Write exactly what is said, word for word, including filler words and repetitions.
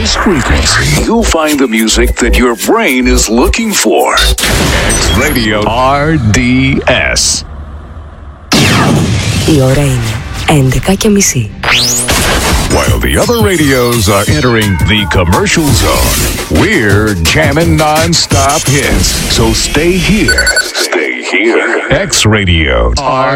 this frequency, you'll find the music that your brain is looking for. X Radio αρ ντι ες. Η ώρα είναι έντεκα και μισή. While the other radios are entering the commercial zone, we're jamming non-stop hits. So stay here. Stay here. X Radio R